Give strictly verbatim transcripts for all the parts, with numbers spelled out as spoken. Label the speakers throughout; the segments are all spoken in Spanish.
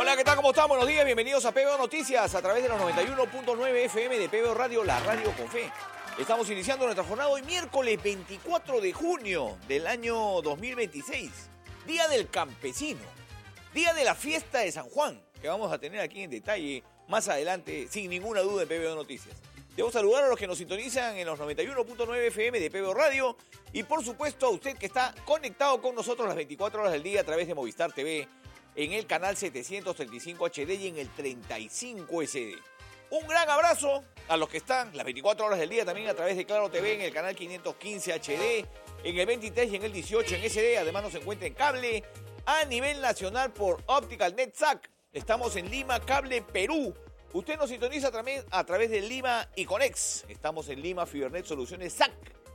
Speaker 1: Hola, ¿qué tal? ¿Cómo están? Buenos días, bienvenidos a P B O Noticias a través de los noventa y uno punto nueve F M de P B O Radio, la radio con fe. Estamos iniciando nuestra jornada hoy miércoles veinticuatro de junio del año dos mil veintiséis, Día del Campesino, Día de la Fiesta de San Juan, que vamos a tener aquí en detalle más adelante, sin ninguna duda, en P B O Noticias. Debo saludar a los que nos sintonizan en los noventa y uno punto nueve F M de P B O Radio y, por supuesto, a usted que está conectado con nosotros las veinticuatro horas del día a través de Movistar T V, en el canal setecientos treinta y cinco H D y en el treinta y cinco S D. Un gran abrazo a los que están las veinticuatro horas del día también a través de Claro T V en el canal quinientos quince H D, en el veintitrés y en el dieciocho en S D. Además nos encuentra en cable a nivel nacional por Optical Net S A C. Estamos en Lima, Cable Perú. Usted nos sintoniza también a través de Lima y Conex. Estamos en Lima Fibernet Soluciones S A C.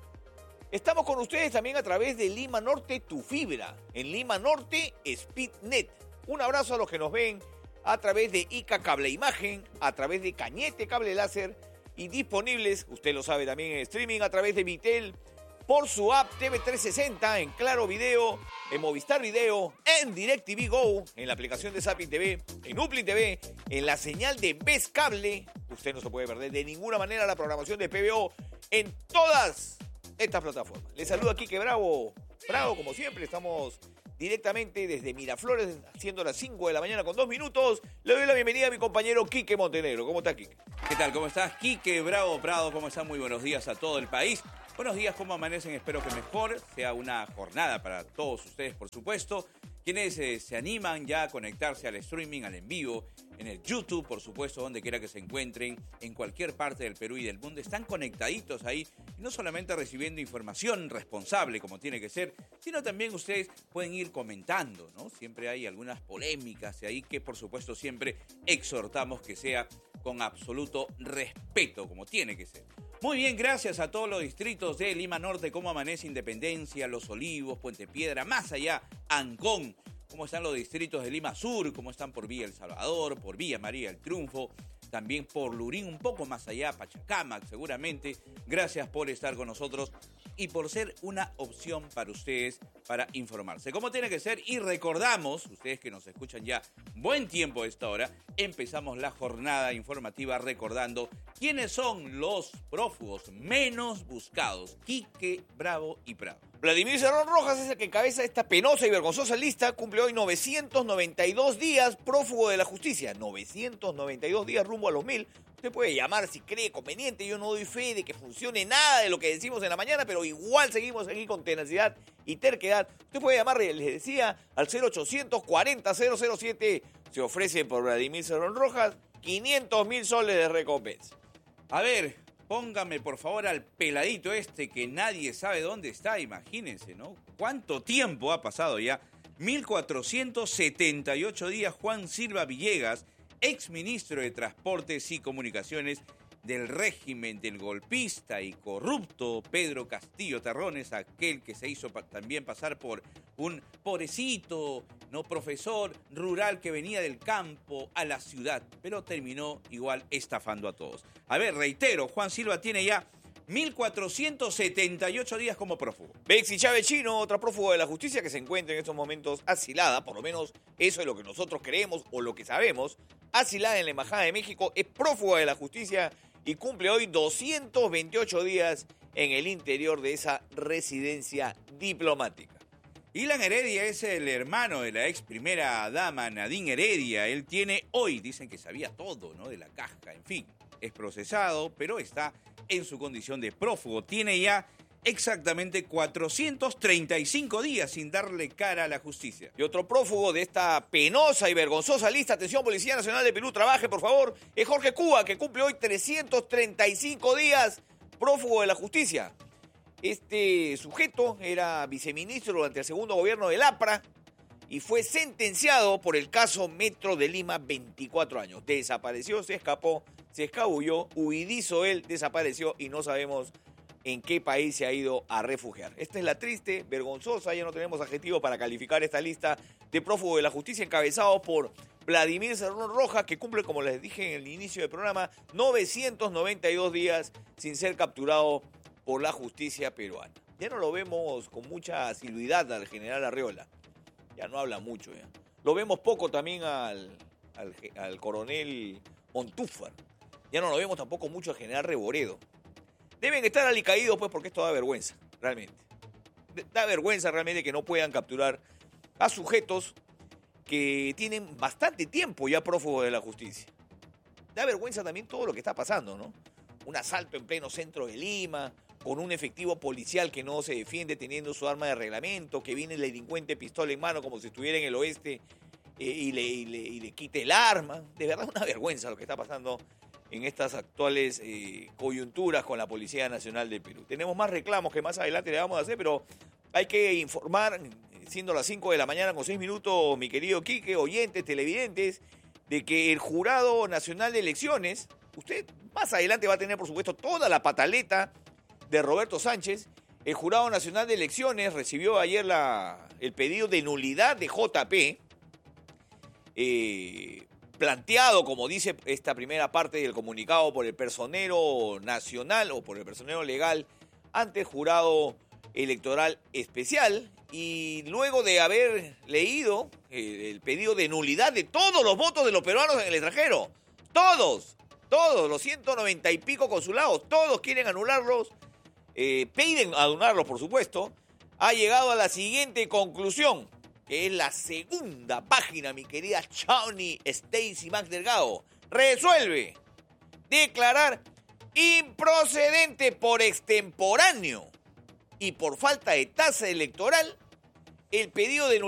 Speaker 1: Estamos con ustedes también a través de Lima Norte Tu Fibra. En Lima Norte Speednet. Un abrazo a los que nos ven a través de Ica Cable Imagen, a través de Cañete Cable Láser y disponibles, usted lo sabe también en streaming, a través de Vitel, por su app T V trescientos sesenta, en Claro Video, en Movistar Video, en DirecTV Go, en la aplicación de Zapping T V, en Uplin T V, en la señal de Best Cable. Usted no se puede perder de ninguna manera la programación de P B O en todas estas plataformas. Les saluda Quique Bravo. Bravo, como siempre, estamos directamente desde Miraflores, siendo las cinco de la mañana con dos minutos. Le doy la bienvenida a mi compañero Quique Montenegro. ¿Cómo está, Quique?
Speaker 2: ¿Qué tal? ¿Cómo estás? Quique Bravo Prado, ¿cómo están? Muy buenos días a todo el país. Buenos días, ¿cómo amanecen? Espero que mejor. Sea una jornada para todos ustedes, por supuesto. Quienes eh, se animan ya a conectarse al streaming, al en vivo, en el YouTube, por supuesto, donde quiera que se encuentren, en cualquier parte del Perú y del mundo, están conectaditos ahí, y no solamente recibiendo información responsable, como tiene que ser, sino también ustedes pueden ir comentando, ¿no? Siempre hay algunas polémicas ahí que, por supuesto, siempre exhortamos que sea con absoluto respeto, como tiene que ser. Muy bien, gracias a todos los distritos de Lima Norte, como amanece Independencia, Los Olivos, Puente Piedra, más allá, Ancón, cómo están los distritos de Lima Sur, cómo están por Villa El Salvador, por Villa María del Triunfo, también por Lurín, un poco más allá, Pachacamac, seguramente. Gracias por estar con nosotros y por ser una opción para ustedes para informarse. Como tiene que ser, y recordamos, ustedes que nos escuchan ya buen tiempo a esta hora, empezamos la jornada informativa recordando quiénes son los prófugos menos buscados. Quique Bravo y Prado.
Speaker 1: Vladimir Cerrón Rojas es el que encabeza esta penosa y vergonzosa lista. Cumple hoy novecientos noventa y dos días prófugo de la justicia. novecientos noventa y dos días rumbo a los mil. Usted puede llamar si cree conveniente. Yo no doy fe de que funcione nada de lo que decimos en la mañana, pero igual seguimos aquí con tenacidad y terquedad. Usted puede llamar, les decía, al cero ochocientos cuarenta cero cero siete. Se ofrece por Vladimir Cerrón Rojas quinientos mil soles de recompensa.
Speaker 2: A ver, póngame por favor al peladito este que nadie sabe dónde está, imagínense, ¿no? ¿Cuánto tiempo ha pasado ya? mil cuatrocientos setenta y ocho días. Juan Silva Villegas, exministro de Transportes y Comunicaciones del régimen del golpista y corrupto Pedro Castillo Terrones, aquel que se hizo pa- también pasar por un pobrecito, no profesor rural que venía del campo a la ciudad, pero terminó igual estafando a todos. A ver, reitero, Juan Silva tiene ya mil cuatrocientos setenta y ocho días como prófugo.
Speaker 1: Bexy Chávez Chino, otra prófuga de la justicia que se encuentra en estos momentos asilada, por lo menos eso es lo que nosotros creemos o lo que sabemos, asilada en la Embajada de México, es prófuga de la justicia y cumple hoy doscientos veintiocho días en el interior de esa residencia diplomática.
Speaker 2: Ilan Heredia es el hermano de la ex primera dama Nadine Heredia. Él tiene hoy, dicen que sabía todo, ¿no? De la caja, en fin. Es procesado, pero está en su condición de prófugo. Tiene ya exactamente cuatrocientos treinta y cinco días sin darle cara a la justicia.
Speaker 1: Y otro prófugo de esta penosa y vergonzosa lista, atención Policía Nacional de Perú, trabaje por favor, es Jorge Cuba, que cumple hoy trescientos treinta y cinco días prófugo de la justicia. Este sujeto era viceministro durante el segundo gobierno del APRA y fue sentenciado por el caso Metro de Lima, veinticuatro años. Desapareció, se escapó, se escabulló, huidizo él, desapareció y no sabemos en qué país se ha ido a refugiar. Esta es la triste, vergonzosa, ya no tenemos adjetivo para calificar esta lista de prófugos de la justicia encabezados por Vladimir Cerrón Rojas, que cumple, como les dije en el inicio del programa, novecientos noventa y dos días sin ser capturado por la justicia peruana. Ya no lo vemos con mucha asiduidad al general Arriola. Ya no habla mucho. Ya. Lo vemos poco también al al, al coronel Montúfar. Ya no lo vemos tampoco mucho al general Reboredo. Deben estar alicaídos, pues, porque esto da vergüenza, realmente. Da vergüenza realmente que no puedan capturar a sujetos que tienen bastante tiempo ya prófugos de la justicia. Da vergüenza también todo lo que está pasando, ¿no? Un asalto en pleno centro de Lima, con un efectivo policial que no se defiende teniendo su arma de reglamento, que viene el delincuente pistola en mano como si estuviera en el oeste eh, y, le, y, le, y le quite el arma. De verdad una vergüenza lo que está pasando en estas actuales eh, coyunturas con la Policía Nacional del Perú. Tenemos más reclamos que más adelante le vamos a hacer, pero hay que informar, siendo las cinco de la mañana con seis minutos, mi querido Quique, oyentes, televidentes, de que el Jurado Nacional de Elecciones, usted más adelante va a tener, por supuesto, toda la pataleta de Roberto Sánchez. El Jurado Nacional de Elecciones recibió ayer la, el pedido de nulidad de J P, eh, planteado, como dice esta primera parte del comunicado, por el personero nacional o por el personero legal ante el Jurado Electoral Especial, y luego de haber leído eh, el pedido de nulidad de todos los votos de los peruanos en el extranjero, todos, todos, los ciento noventa y pico consulados, todos quieren anularlos, eh, piden anularlos, por supuesto, ha llegado a la siguiente conclusión, que es la segunda página, mi querida Shawnee Stacy Max Delgado. Resuelve declarar improcedente por extemporáneo y por falta de tasa electoral el pedido de